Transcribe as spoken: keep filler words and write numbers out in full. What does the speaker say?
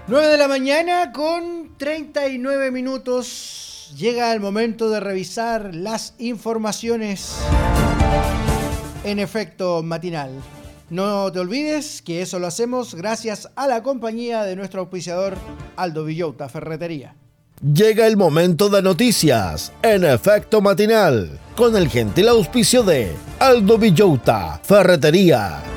nueve de la mañana con treinta y nueve minutos. Llega el momento de revisar las informaciones en efecto matinal. No te olvides que eso lo hacemos gracias a la compañía de nuestro auspiciador Aldo Villota Ferretería. Llega el momento de noticias en efecto matinal con el gentil auspicio de Aldo Villota Ferretería.